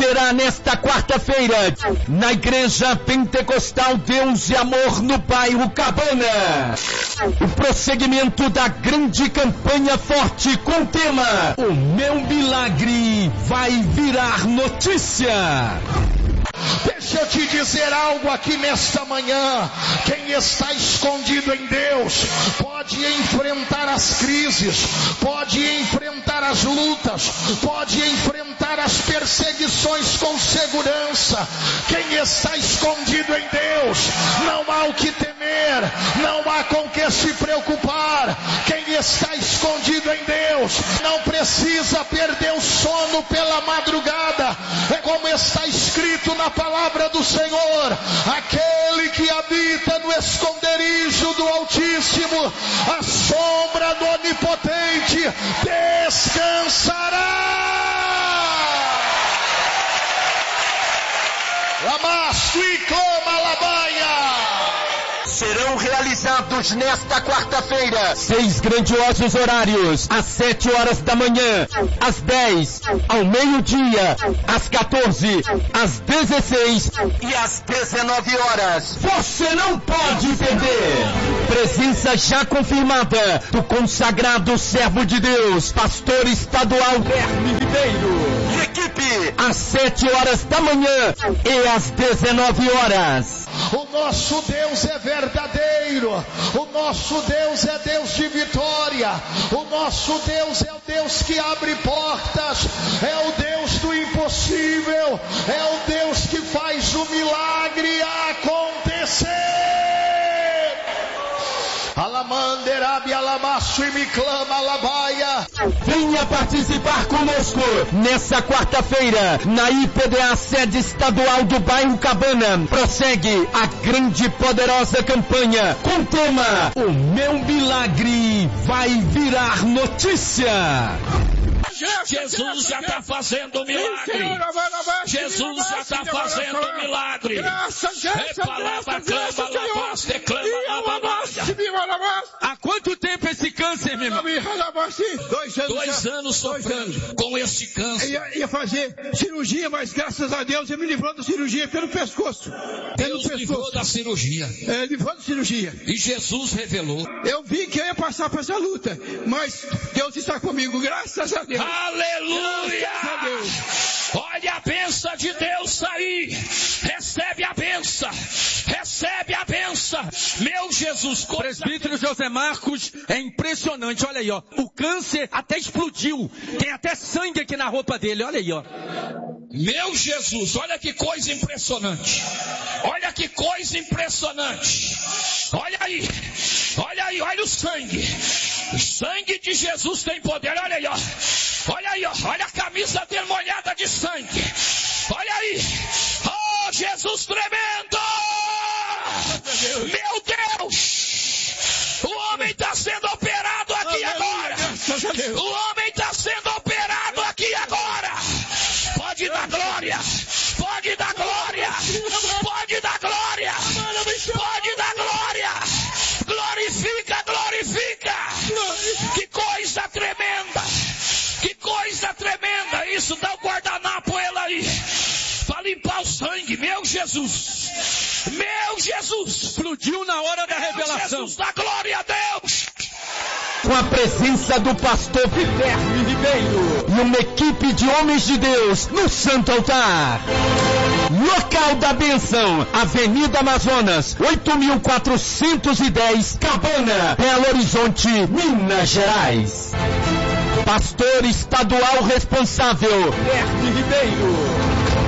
será nesta quarta-feira, na Igreja Pentecostal Deus e Amor, no bairro Cabana. O prosseguimento da grande campanha forte com o tema: O meu milagre vai virar notícia. Deixa eu te dizer algo aqui nesta manhã. Quem está escondido em Deus pode enfrentar as crises, pode enfrentar as lutas, pode enfrentar as perseguições com segurança. Quem está escondido em Deus, não há o que temer, não há com que se preocupar. Quem está escondido em Deus não precisa perder o sono pela madrugada. É como está escrito na palavra do Senhor: aquele que habita no esconderijo do Altíssimo, a sombra do Onipotente descansará. Lamaço e clama labaia. Serão realizados nesta quarta-feira 6 grandiosos horários: às 7 horas da manhã, às 10, ao meio-dia, às 14, às 16 e às 19 horas. Você não pode perder! Presença já confirmada do consagrado servo de Deus, pastor estadual Guilherme Ribeiro. Equipe, às 7 horas da manhã e às 19 horas. O nosso Deus é verdadeiro, o nosso Deus é Deus de vitória, o nosso Deus é o Deus que abre portas, é o Deus do impossível, é o Deus que faz o milagre acontecer. Alamanderabi alamaço e me clama alabaia. Venha participar conosco nessa quarta-feira na IPDA sede estadual do bairro Cabana. Prossegue a grande e poderosa campanha com o tema: O meu milagre vai virar notícia. Jesus já está fazendo milagre. Jesus já está fazendo milagre. Há quanto tempo esse câncer, meu irmão? 2 anos sofrendo com esse câncer. Ia fazer cirurgia, mas graças a Deus ele me livrou da cirurgia pelo pescoço. Deus livrou da cirurgia. Livrou da cirurgia. E Jesus revelou. Eu vi que eu ia passar por essa luta, mas Deus está comigo, graças a Deus. Aleluia! Olha a bênção de Deus aí. Recebe a bênção. Recebe a bênção. Meu Jesus. Presbítero José Marcos, é impressionante. Olha aí, ó. O câncer até explodiu. Tem até sangue aqui na roupa dele. Olha aí, ó. Meu Jesus, olha que coisa impressionante. Olha que coisa impressionante. Olha aí. Olha aí, olha o sangue. O sangue de Jesus tem poder. Olha aí, ó. Olha aí, ó. Olha a camisa dele molhada de sangue. Olha aí. Oh, Jesus tremendo. Meu Deus. O homem está sendo operado aqui agora. O homem está sendo operado aqui agora. Pode dar glória. Pode dar glória. Pode dar glória. Pode dar glória. Glorifica, glorifica. Que coisa tremenda. Que coisa tremenda. Isso, dá o guardanapo ela aí. Para limpar o sangue. Meu Jesus. Meu Jesus. Explodiu na hora da revelação. Jesus, dá glória a Deus. Com a presença do pastor Guilherme Ribeiro e uma equipe de homens de Deus no Santo Altar. Local da bênção, Avenida Amazonas, 8.410, Cabana, Belo Horizonte, Minas Gerais. Pastor estadual responsável, Guilherme Ribeiro.